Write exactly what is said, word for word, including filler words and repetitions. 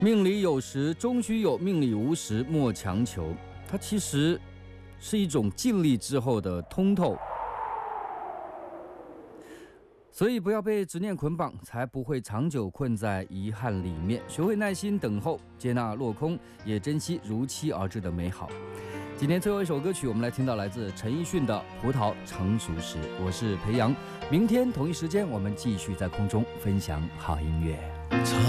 命里有时终须有，命里无时莫强求。它其实是一种尽力之后的通透，所以不要被执念捆绑，才不会长久困在遗憾里面。学会耐心等候，接纳落空，也珍惜如期而至的美好。今天最后一首歌曲，我们来听到来自陈奕迅的《葡萄成熟时》。我是裴阳，明天同一时间我们继续在空中分享好音乐。